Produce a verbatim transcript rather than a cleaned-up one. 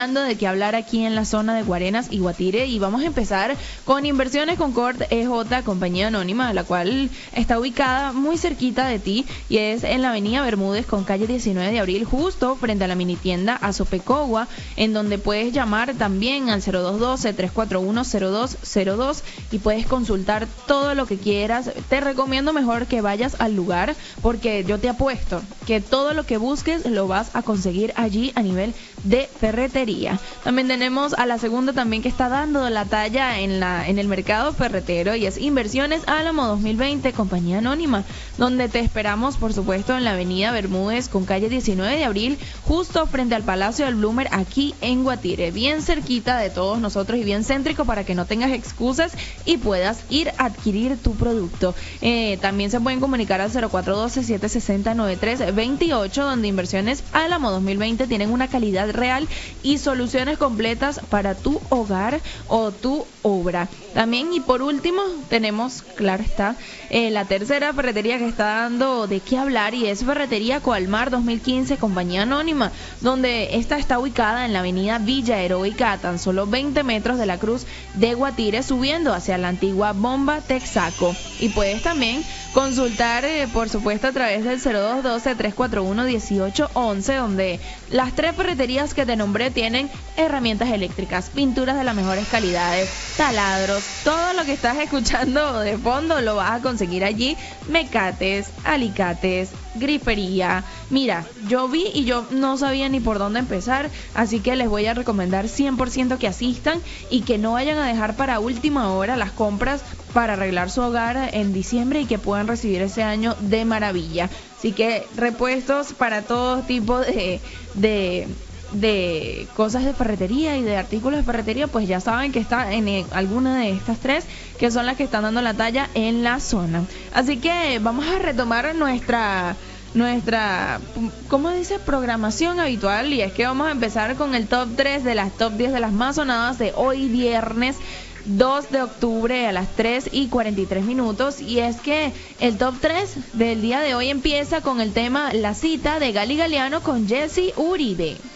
de qué hablar aquí en la zona de Guarenas y Guatire, y vamos a empezar con Inversiones Concord E J, compañía anónima, la cual está ubicada muy cerquita de ti y es en la avenida Bermúdez con calle diecinueve de abril, justo frente a la mini tienda Azopecogua, en donde puedes llamar también al cero dos uno dos, tres cuatro uno, cero dos cero dos y puedes consultar todo lo que quieras. Te recomiendo mejor que vayas al lugar, porque yo te apuesto que todo lo que busques lo vas a conseguir allí a nivel de ferretería. También tenemos a la segunda también que está dando la talla en la en el mercado ferretero, y es Inversiones Álamo dos mil veinte, compañía anónima, donde te esperamos, por supuesto, en la avenida Bermúdez con calle diecinueve de abril, justo frente al Palacio del Bloomer, aquí en Guatire, bien cerquita de todos nosotros y bien céntrico para que no tengas excusas y puedas ir a adquirir tu producto. Eh, también se pueden comunicar al cero cuatro uno dos, siete seis cero, nueve tres dos ocho, donde Inversiones Álamo dos mil veinte tienen una calidad real y soluciones completas para tu hogar o tu obra. También, y por último, tenemos, claro está, eh, la tercera ferretería que está dando de qué hablar, y es Ferretería Coalmar dos mil quince, compañía anónima, donde esta está ubicada en la avenida Villa Heroica, a tan solo veinte metros de la Cruz de Guatire, subiendo hacia la antigua Bomba Texaco. Y puedes también consultar, eh, por supuesto, a través del cero dos uno dos, tres cuatro uno, uno ocho once, donde las tres ferreterías que te nombré tienen herramientas eléctricas, pinturas de las mejores calidades, taladros, todo lo que estás escuchando de fondo lo vas a conseguir allí, mecates, alicates, grifería. Mira, yo vi y yo no sabía ni por dónde empezar, así que les voy a recomendar cien por ciento que asistan y que no vayan a dejar para última hora las compras para arreglar su hogar en diciembre y que puedan recibir ese año de maravilla. Así que repuestos para todo tipo de, de, de cosas de ferretería y de artículos de ferretería, pues ya saben que está en eh, alguna de estas tres, que son las que están dando la talla en la zona. Así que vamos a retomar nuestra... nuestra, ¿cómo dice? Programación habitual, y es que vamos a empezar con el top tres de las top diez de las más sonadas de hoy viernes dos de octubre a las tres y cuarenta y tres minutos, y es que el top tres del día de hoy empieza con el tema La Cita de Gali Galeano con Jesse Uribe.